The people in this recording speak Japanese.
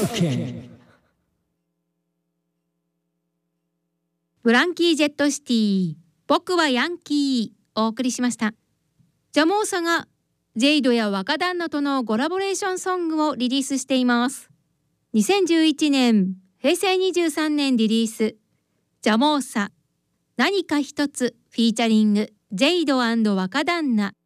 券。 ブランキー・ジェット・シティ、僕はヤンキーお送りしました。ジャモーサがジェイドや若旦那とのコラボレーションソングをリリースしています。2011年、平成23年リリース、ジャモーサ、何か一つフィーチャリングジェイド&若旦那。